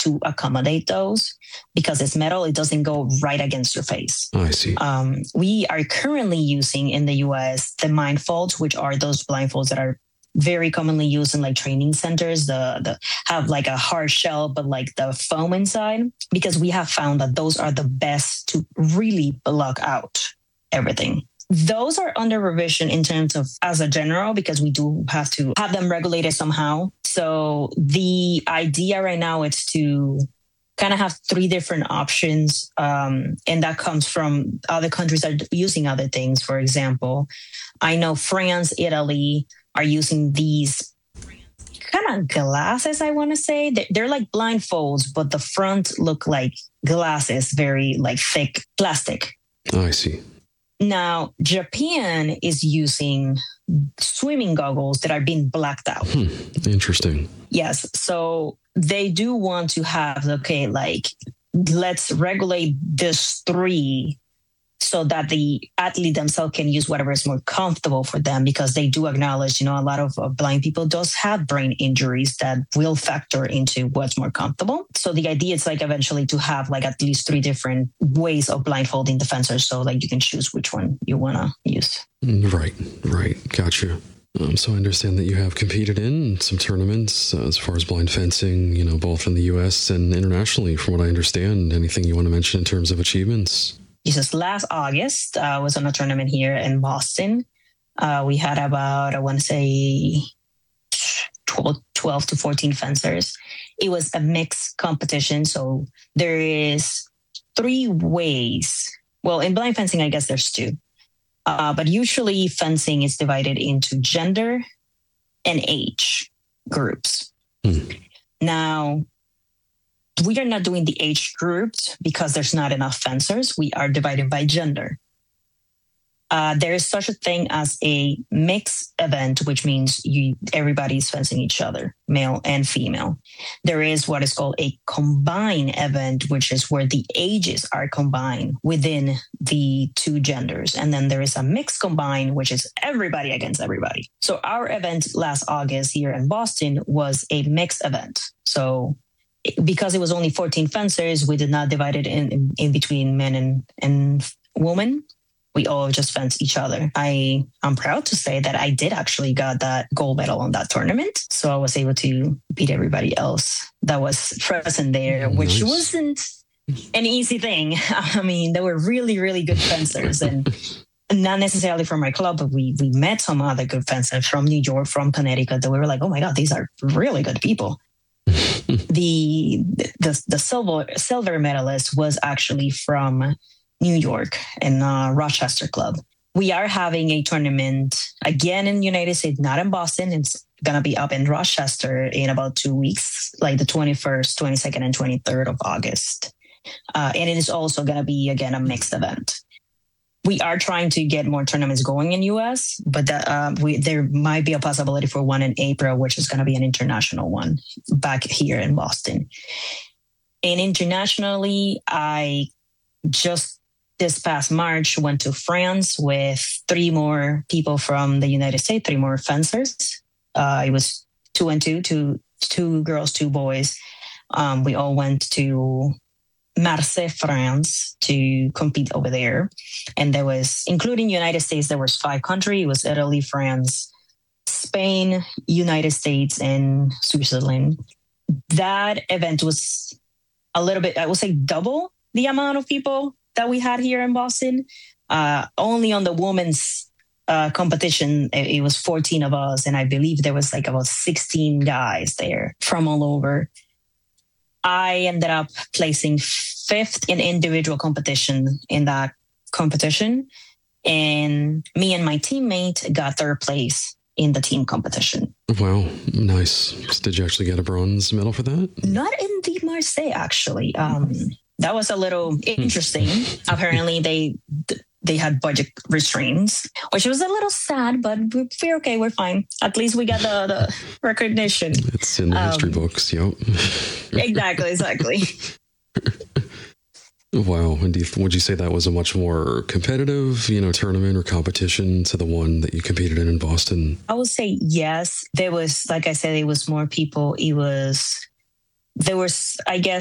to accommodate those because it's metal. It doesn't go right against your face. I see. We are currently using in the US the Mindfolds, which are those blindfolds that are very commonly used in like training centers, the have like a hard shell, but like the foam inside, because we have found that those are the best to really block out everything. Those are under revision in terms of as a general, because we do have to have them regulated somehow. So the idea right now is to kind of have 3 different options. And that comes from other countries that are using other things. For example, I know France, Italy are using these kind of glasses, I want to say. They're like blindfolds, but the front look like glasses, very like thick plastic. Oh, I see. Now, Japan is using swimming goggles that are being blacked out. Interesting. Yes. So they do want to have, okay, like, let's regulate this 3 so that the athlete themselves can use whatever is more comfortable for them, because they do acknowledge, a lot of blind people does have brain injuries that will factor into what's more comfortable. So the idea is like eventually to have like at least 3 different ways of blindfolding the fencers, so like you can choose which one you want to use. Right. Gotcha. So I understand that you have competed in some tournaments as far as blind fencing, both in the U.S. and internationally, from what I understand. Anything you want to mention in terms of achievements? Just last August, I was on a tournament here in Boston. We had about, I want to say, 12 to 14 fencers. It was a mixed competition. So there is 3 ways. Well, in blind fencing, I guess there's 2. But usually fencing is divided into gender and age groups. Now, we are not doing the age groups because there's not enough fencers. We are divided by gender. There is such a thing as a mixed event, which means everybody's fencing each other, male and female. There is what is called a combined event, which is where the ages are combined within the 2 genders. And then there is a mixed combined, which is everybody against everybody. So our event last August here in Boston was a mixed event. So because it was only 14 fencers, we did not divide it in between men and women. We all just fenced each other. I'm proud to say that I did actually got that gold medal on that tournament. So I was able to beat everybody else that was present there, which wasn't an easy thing. I mean, they were really, really good fencers, and not necessarily from my club, but we met some other good fencers from New York, from Connecticut, that we were like, oh my God, these are really good people. The silver medalist was actually from New York and Rochester Club. We are having a tournament again in the United States, not in Boston. It's going to be up in Rochester in about 2 weeks, like the 21st, 22nd, and 23rd of August. And it is also going to be, again, a mixed event. We are trying to get more tournaments going in U.S., but there might be a possibility for one in April, which is going to be an international one back here in Boston. And internationally, I just this past March went to France with 3 more people from the United States, 3 more fencers. It was 2 and 2, 2 girls, 2 boys. We all went to Marseille, France to compete over there. And there was, including United States, there was 5 countries. It was Italy, France, Spain, United States, and Switzerland. That event was a little bit, I would say, double the amount of people that we had here in Boston. Only on the women's competition, it was 14 of us. And I believe there was like about 16 guys there from all over. I ended up placing 5th in individual competition in that competition. And me and my teammate got 3rd place in the team competition. Wow, nice. Did you actually get a bronze medal for that? Not in the Marseille, actually. That was a little interesting. Apparently, they had budget restraints, which was a little sad, but we're okay. We're fine. At least we got the recognition. It's in the history books. Yep. Exactly. Wow. And would you say that was a much more competitive, tournament or competition to the one that you competed in Boston? I would say yes. There was, like I said, it was more people. It was there was, I guess,